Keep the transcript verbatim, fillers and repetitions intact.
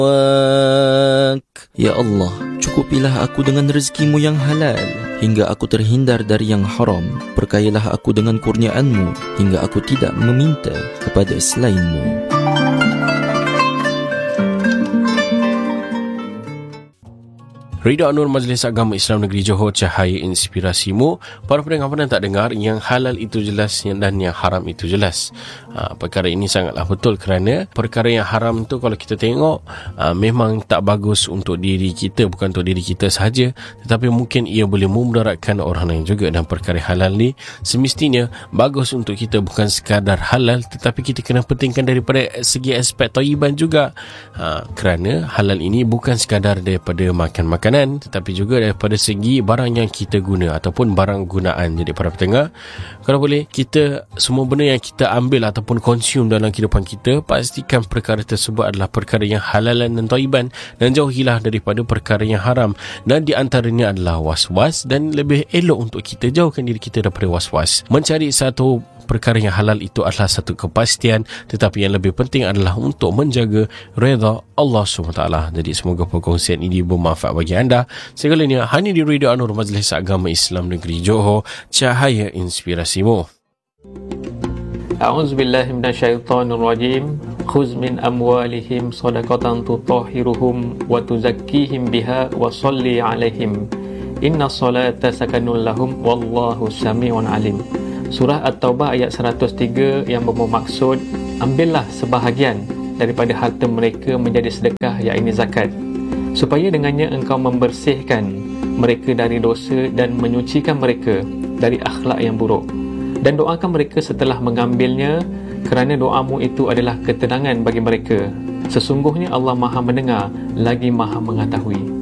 Ya Allah, cukupilah aku dengan rezekimu yang halal hingga aku terhindar dari yang haram. Perkayalah aku dengan kurniaanmu hingga aku tidak meminta kepada selainmu. Ridha Nur Majlis Agama Islam Negeri Johor, cahaya inspirasimu. Para pendengar pernah tak dengar yang halal itu jelas dan yang haram itu jelas? Ha, perkara ini sangatlah betul, kerana perkara yang haram tu kalau kita tengok ha, memang tak bagus untuk diri kita, bukan untuk diri kita sahaja, tetapi mungkin ia boleh memudaratkan orang lain juga. Dan perkara halal ni semestinya bagus untuk kita, bukan sekadar halal, tetapi kita kena pentingkan daripada segi aspek thayyiban juga. Ha, kerana halal ini bukan sekadar daripada makan-makan, tetapi juga daripada segi barang yang kita guna ataupun barang gunaan. Jadi para pendengar, kalau boleh kita semua benda yang kita ambil ataupun konsum dalam kehidupan kita, pastikan perkara tersebut adalah perkara yang halalan dan thayyiban, dan jauhilah daripada perkara yang haram. Dan di antaranya adalah was-was, dan lebih elok untuk kita jauhkan diri kita daripada was-was. Mencari satu perkara yang halal itu adalah satu kepastian, tetapi yang lebih penting adalah untuk menjaga redha Allah subhanahu wa taala. Jadi semoga perkongsian ini bermanfaat bagi anda. Segalanya hanya di Radio Anur Majlis Agama Islam Negeri Johor, cahaya inspirasimu. A'udzubillahi minasyaitonirrajim. Khuz min amwalihim shadaqatan tutahhiruhum wa tuzakkihim biha wa shalli 'alaihim. Inna salata sakanun lahum wallahu samiun alim. Surah At-Taubah ayat seratus tiga yang bermaksud, ambillah sebahagian daripada harta mereka menjadi sedekah, iaitu zakat, supaya dengannya engkau membersihkan mereka dari dosa dan menyucikan mereka dari akhlak yang buruk. Dan doakan mereka setelah mengambilnya, kerana doamu itu adalah ketenangan bagi mereka. Sesungguhnya Allah Maha mendengar lagi Maha mengetahui.